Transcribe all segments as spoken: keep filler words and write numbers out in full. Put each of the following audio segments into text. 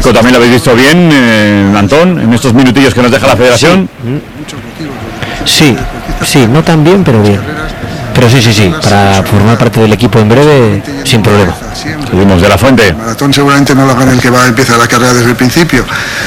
físico también lo habéis visto bien, eh, Antón, en estos minutillos que nos deja la federación. Sí, sí, no tan bien, pero bien. Pero sí, sí, sí, para formar parte del equipo en breve, sin problema. Subimos de la Fuente. El maratón seguramente no lo haga el que va a empezar la carrera desde el principio,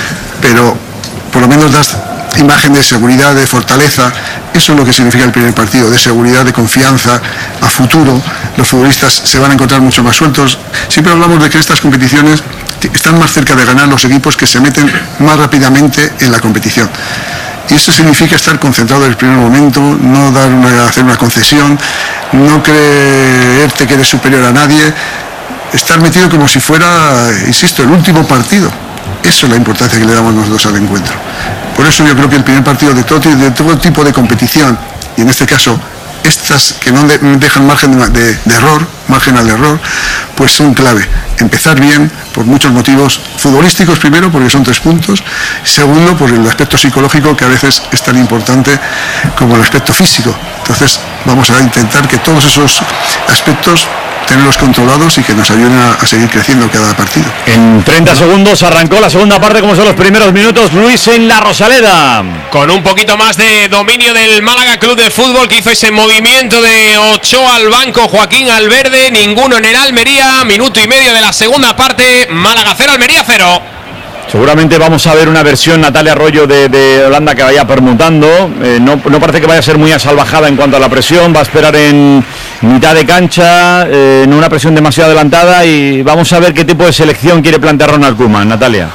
pero por lo menos das imagen de seguridad, de fortaleza. Eso es lo que significa el primer partido, de seguridad, de confianza a futuro. Los futbolistas se van a encontrar mucho más sueltos. Siempre hablamos de que estas competiciones están más cerca de ganar los equipos que se meten más rápidamente en la competición. Y eso significa estar concentrado en el primer momento, no dar una, hacer una concesión, no creerte que eres superior a nadie, estar metido como si fuera, insisto, el último partido. Eso es la importancia que le damos nosotros al encuentro. Por eso yo creo que el primer partido de todo, de todo tipo de competición, y en este caso estas que no de, dejan margen de, de, de error, margen al error, pues son clave. Empezar bien por muchos motivos futbolísticos, primero porque son tres puntos, segundo por el aspecto psicológico que a veces es tan importante como el aspecto físico. Entonces vamos a intentar que todos esos aspectos tenerlos controlados y que nos ayuden a, a seguir creciendo cada partido. En treinta segundos arrancó la segunda parte, como son los primeros minutos, Luis, en la Rosaleda. Con un poquito más de dominio del Málaga Club de Fútbol, que hizo ese movimiento de Ochoa al banco, Joaquín al verde, ninguno en el Almería, minuto y medio de la segunda parte, Málaga cero, Almería cero. Seguramente vamos a ver una versión Natalia Arroyo de, de Holanda que vaya permutando, eh, no, no parece que vaya a ser muy asalvajada en cuanto a la presión, va a esperar en mitad de cancha, eh, en una presión demasiado adelantada, y vamos a ver qué tipo de selección quiere plantear Ronald Koeman, Natalia.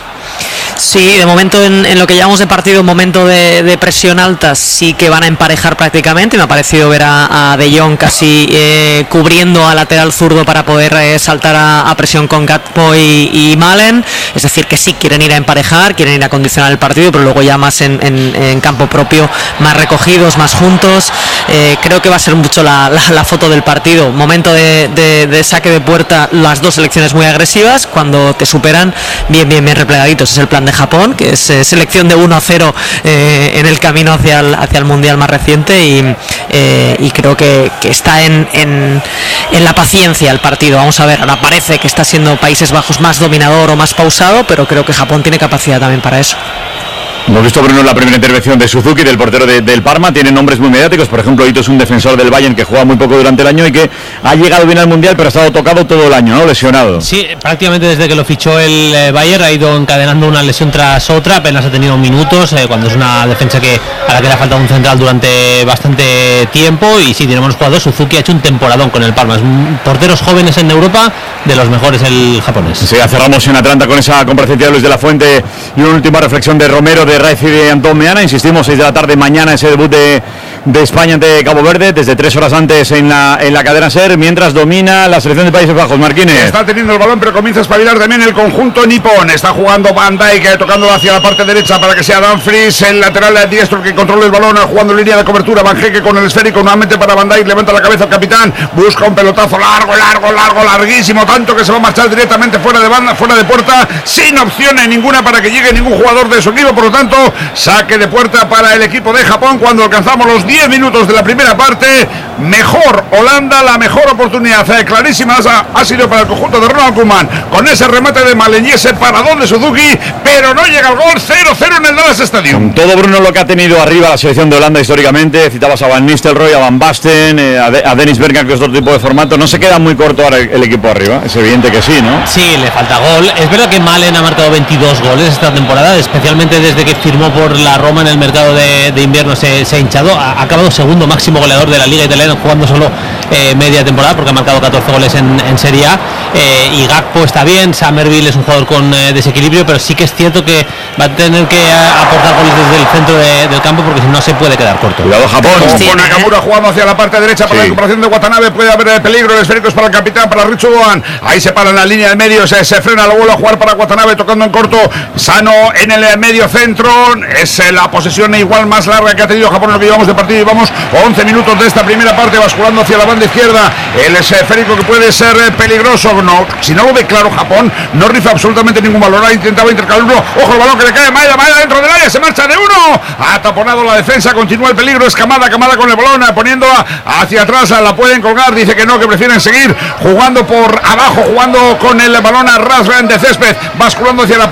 Sí, de momento en, en lo que llevamos de partido, un momento de, de presión alta, sí que van a emparejar prácticamente. Me ha parecido ver a, a De Jong casi eh, cubriendo al lateral zurdo para poder eh, saltar a, a presión con Gakpo y, y Malen. Es decir, que sí quieren ir a emparejar, quieren ir a condicionar el partido, pero luego ya más en, en, en campo propio, más recogidos, más juntos. Eh, creo que va a ser mucho la, la, la foto del partido. Momento de, de, de saque de puerta, las dos selecciones muy agresivas. Cuando te superan, bien, bien, bien replegaditos. Es el plan de Japón, que es eh, selección de uno a cero eh, en el camino hacia el, hacia el Mundial más reciente, y, eh, y creo que, que está en, en, en la paciencia el partido. Vamos a ver, ahora parece que está siendo Países Bajos más dominador o más pausado, pero creo que Japón tiene capacidad también para eso. Hemos visto, Bruno, la primera intervención de Suzuki, del portero de, del Parma. Tiene nombres muy mediáticos, por ejemplo, Ito es un defensor del Bayern que juega muy poco durante el año y que ha llegado bien al Mundial, pero ha estado tocado todo el año, ¿no? Lesionado. Sí, prácticamente desde que lo fichó el eh, Bayern ha ido encadenando una lesión tras otra, apenas ha tenido minutos, eh, cuando es una defensa que a la que le ha faltado un central durante bastante tiempo. Y sí, tenemos jugadores. Suzuki ha hecho un temporadón con el Parma, es un, porteros jóvenes en Europa, de los mejores el japonés. Sí, cerramos en Atlanta con esa comparecencia de Luis de la Fuente y una última reflexión de Romero, de Raiz y de Antón Meana. Insistimos, seis de la tarde mañana ese debut de, de España ante Cabo Verde, desde tres horas antes en la, en la cadena SER, mientras domina la selección de Países Bajos. Marquínez. Está teniendo el balón, pero comienza a espabilar también el conjunto nipón. Está jugando Van Dijk, tocando hacia la parte derecha para que sea Dumfries, el lateral diestro que controla el balón, jugando en línea de cobertura. Van Geke con el esférico, nuevamente para Van Dijk, levanta la cabeza el capitán, busca un pelotazo largo, largo, largo, larguísimo, tanto que se va a marchar directamente fuera de banda, fuera de puerta, sin opciones ninguna para que llegue ningún jugador de su equipo. Por lo tanto, saque de puerta para el equipo de Japón cuando alcanzamos los diez minutos de la primera parte. Mejor Holanda, la mejor oportunidad eh, clarísima ha, ha sido para el conjunto de Ronald Koeman, con ese remate de Malen y ese paradón de Suzuki, pero no llega el gol. Cero cero en el Dallas Stadium. Con todo, Bruno, lo que ha tenido arriba la selección de Holanda históricamente, citabas a Van Nistelrooy, a Van Basten, eh, a, de, a Dennis Bergkamp, que es otro tipo de formato. ¿No se queda muy corto ahora el, el equipo arriba? Es evidente que sí, ¿no? Sí, le falta gol. Es verdad que Malen ha marcado veintidós goles esta temporada, especialmente desde que firmó por la Roma en el mercado de, de invierno. Se, se ha hinchado, ha, ha acabado segundo máximo goleador de la Liga Italiana, jugando solo eh, media temporada, porque ha marcado catorce goles en, en Serie A. Eh, y Gakpo está bien, Summerville es un jugador con eh, desequilibrio, pero sí que es cierto que va a tener que a, aportar goles desde el centro de, del campo, porque si no se puede quedar corto. Cuidado Japón. Sí, con Nakamura jugando hacia la parte derecha para sí. La recuperación de Watanabe, puede haber peligro. El esférico es para el capitán, para Richo Doan. Ahí se para en la línea del medio, se, se frena, lo vuelve a jugar para Watanabe, tocando en corto. Sano en el medio centro. Es la posesión igual más larga que ha tenido Japón en lo que llevamos de partido. Y vamos once minutos de esta primera parte, basculando hacia la banda izquierda. El esférico que puede ser peligroso. No, si no lo ve claro Japón, no rifa absolutamente ningún balón. Ha intentado intercambiarlo. Ojo el balón que le cae. Maeda, Maeda dentro del área, se marcha de uno. Ha taponado la defensa, continúa el peligro. Es Kamada, Kamada con el balón, poniéndola hacia atrás. La pueden colgar, dice que no, que prefieren seguir jugando por abajo, jugando con el balón a ras de césped, basculando hacia la